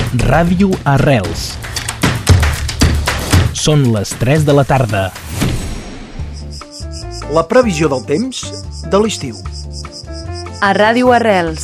Ràdio Arrels. Són les 3 de la tarda. La previsió del temps de l'estiu. A Ràdio Arrels.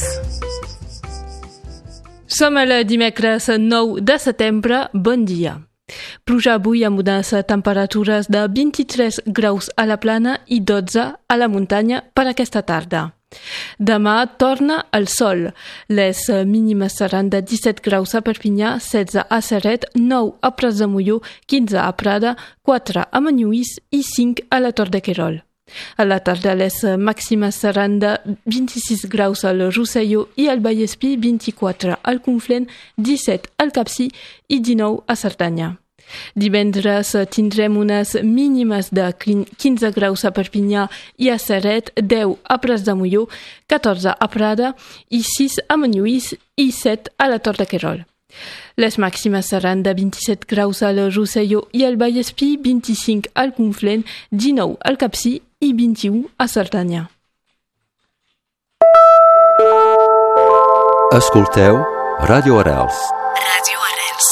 Som el dimecres 9 de setembre. Bon dia. Pluja avui amb unes temperatures de 23 graus a la plana i 12 a la muntanya per aquesta tarda. Demà torna el sol. Les mínimes seran de 17 graus a Perpinyà, 16 a Ceret, 9 a Prats de Molló, 15 a Prada, 4 a Manlluís i 5 a la Tor de Querol. A la tarda les màximes seran de 26 graus al Rosselló i al Vallespí, 24 al Conflent, 17 al Capcir i 19 a Cerdanya. Divendres tindrem unes mínimes de 15 graus a Perpinyà i a Ceret, 10 a Prats de Molló, 14 a Prada i 6 a Manlluís i 7 a la Tor de Querol. Les màximes seran de 27 graus al Rosselló i al Vallespí, 25 al Conflent, 19 al Capcir i 21 a Cerdanya. Escolteu Ràdio Arrels. Ràdio Arrels.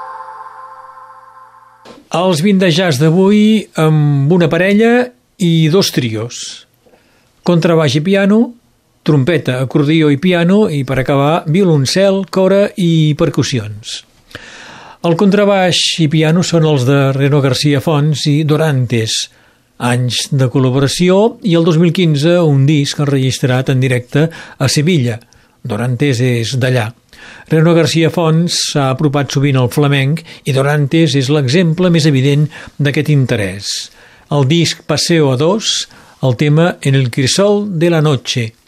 Els 20 de jazz d'avui amb una parella i dos trios. Contrabaix i piano, trompeta, acordió i piano i per acabar violoncel, cora i percussions. El contrabaix i piano són els de Reno García Fons i Dorantes, anys de col·laboració i el 2015 un disc enregistrat en directe a Sevilla. Dorantes és d'allà. Reno García Fons s'ha apropat sovint al flamenc i Dorantes és l'exemple més evident d'aquest interès. El disc Paseo a dos, el tema En el crisol de la noche.